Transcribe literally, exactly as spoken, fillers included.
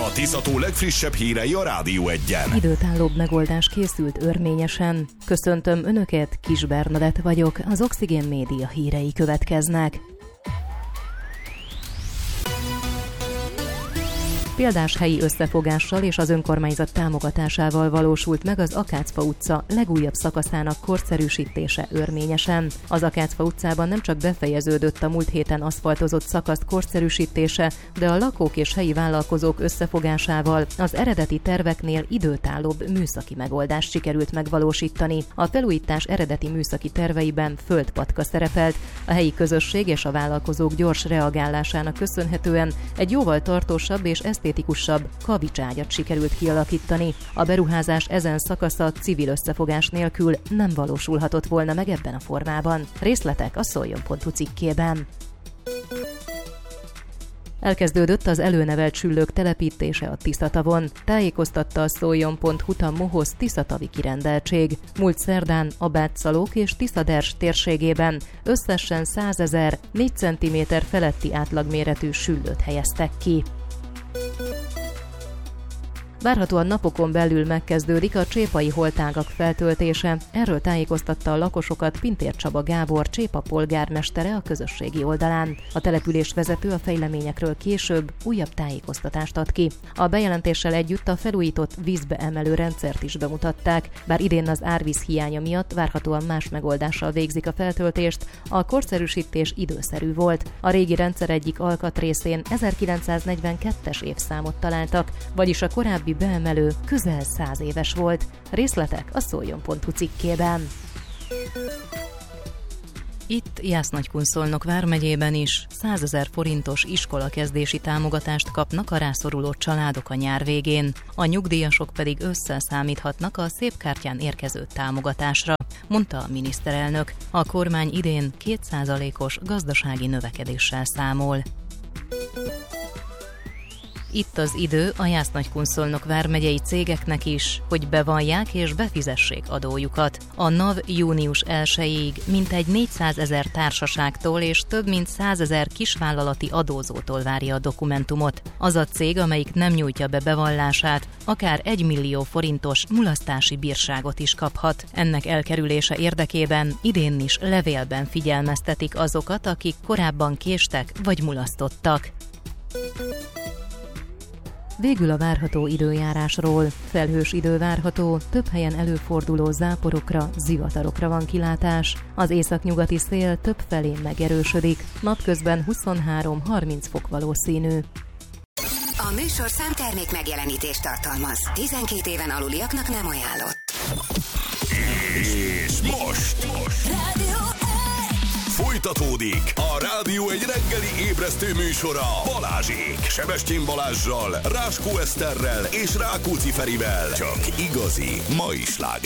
A Tisza-tó legfrissebb hírei a Rádió Egyen. Időtállóbb megoldás készült Örményesen. Köszöntöm Önöket, Kis Bernadett vagyok, az Oxigén Média hírei következnek. Példás helyi összefogással és az önkormányzat támogatásával valósult meg az Akácfa utca legújabb szakaszának korszerűsítése Örményesen. Az Akácfa utcában nem csak befejeződött a múlt héten aszfaltozott szakasz korszerűsítése, de a lakók és helyi vállalkozók összefogásával az eredeti terveknél időtállóbb műszaki megoldást sikerült megvalósítani. A felújítás eredeti műszaki terveiben földpatka szerepelt. A helyi közösség és a vállalkozók gyors reagálásának köszönhetően egy jóval tartósabb és esztétikusabb kavicságyat sikerült kialakítani. A beruházás ezen szakasza civil összefogás nélkül nem valósulhatott volna meg ebben a formában. Részletek a szoljon pont hu cikkében. Elkezdődött az előnevelt süllők telepítése a Tisza-tavon, tájékoztatta a szoljon pont hu a MOHOZ Tisza-tavi kirendeltség. Múlt szerdán a Bátszalók és Tiszaders térségében összesen százezer négy centiméter feletti átlagméretű süllőt helyeztek ki. Várhatóan napokon belül megkezdődik a csépai holtágak feltöltése. Erről tájékoztatta a lakosokat Pintér Csaba Gábor, Csépa polgármestere a közösségi oldalán. A település vezető a fejleményekről később újabb tájékoztatást ad ki. A bejelentéssel együtt a felújított vízbeemelő rendszert is bemutatták, bár idén az árvíz hiánya miatt várhatóan más megoldással végzik a feltöltést, a korszerűsítés időszerű volt. A régi rendszer egyik alkatrészén ezerkilencszáznegyvenkettes évszámot találtak, vagyis a korábbi beemelő közel száz éves volt. Részletek a szoljon pont hu cikkében. Itt Jász-Nagykunszolnok vármegyében is százezer forintos iskolakezdési támogatást kapnak a rászoruló családok a nyár végén, a nyugdíjasok pedig összeszámíthatnak a szépkártyán érkező támogatásra, mondta a miniszterelnök. A kormány idén két százalékos gazdasági növekedéssel számol. Itt az idő a Jász-Nagykunszolnok vármegyei cégeknek is, hogy bevallják és befizessék adójukat. A NAV június elsejéig mintegy négyszázezer társaságtól és több mint százezer kisvállalati adózótól várja a dokumentumot. Az a cég, amelyik nem nyújtja be bevallását, akár egy millió forintos mulasztási bírságot is kaphat. Ennek elkerülése érdekében idén is levélben figyelmeztetik azokat, akik korábban késtek vagy mulasztottak. Végül a várható időjárásról. Felhős idő várható, több helyen előforduló záporokra, zivatarokra van kilátás. Az északnyugati szél több felé megerősödik, napközben huszonhárom-harminc fok valószínű. A műsorszám termék megjelenítést tartalmaz. tizenkét éven aluliaknak nem ajánlott. És most, most. Folytatódik a Rádió egy reggeli ébresztő műsora Balázsék. Sebestyén Balázssal, Ráskó Eszterrel és Rákóczi Ferivel. Csak igazi mai slágerek.